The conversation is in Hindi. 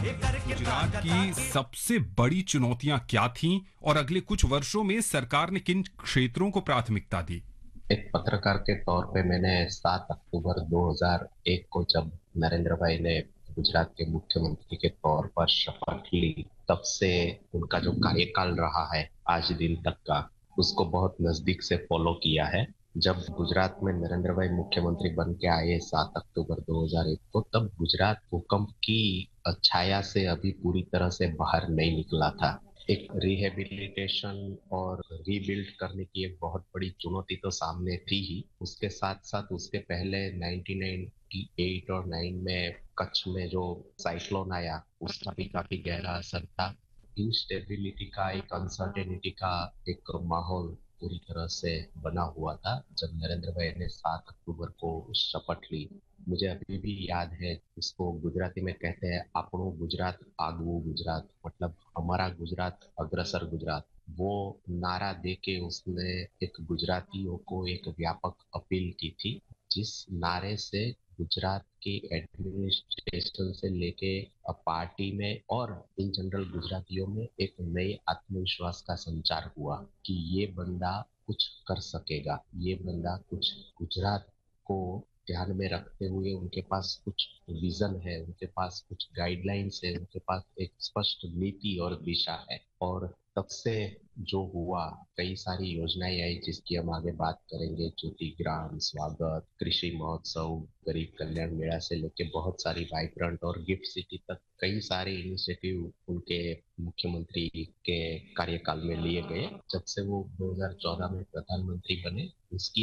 गुजरात की सबसे बड़ी चुनौतियां क्या थीं और अगले कुछ वर्षों में सरकार ने किन क्षेत्रों को प्राथमिकता दी? एक पत्रकार के तौर पे मैंने 7 अक्टूबर 2001 को जब नरेंद्र भाई ने गुजरात के मुख्यमंत्री के तौर पर शपथ ली, तब से उनका जो कार्यकाल रहा है आज दिन तक का, उसको बहुत नजदीक से फॉलो किया है। जब गुजरात में नरेंद्र भाई मुख्यमंत्री बन के आए 7 अक्टूबर 2001 को, तब गुजरात भूकंप की छाया से अभी पूरी तरह से बाहर नहीं निकला था। एक रिहेबिलिटेशन और रीबिल्ड करने की एक बहुत बड़ी चुनौती तो सामने थी ही। उसके साथ साथ उसके पहले 1998 और 9 में कच्छ में जो साइक्लोन आया, उसका भी काफी गहरा असर था। इंस्टेबिलिटी का, एक अनसर्टेनिटी का एक माहौल पूरी तरह से बना हुआ था जब नरेंद्र भाई ने 7 अक्टूबर को शपथ ली। मुझे अभी भी याद है, इसको गुजराती में कहते हैं આપણું गुजरात आगवू गुजरात, मतलब हमारा गुजरात अग्रसर गुजरात। वो नारा दे के उसने एक गुजरातियों को एक व्यापक अपील की थी, जिस नारे से गुजरात के एडमिनिस्ट्रेशन से लेके पार्टी में और इन जनरल गुजरातियों में एक नए आत्मविश्वास का संचार हुआ कि ये बंदा कुछ कर सकेगा, ये बंदा कुछ गुजरात को ध्यान में रखते हुए, उनके पास कुछ विजन है, उनके पास कुछ गाइडलाइंस है, उनके पास एक स्पष्ट नीति और दिशा है। और तब से जो हुआ, कई सारी योजनाएं आई जिसकी हम आगे बात करेंगे, ज्योति ग्राम, स्वागत, कृषि महोत्सव, गरीब कल्याण मेला से लेके बहुत सारी वाइब्रेंट और गिफ्ट सिटी तक कई सारे इनिशिएटिव उनके मुख्यमंत्री के कार्यकाल में लिए गए। जब से वो 2014 में प्रधानमंत्री बने, उसकी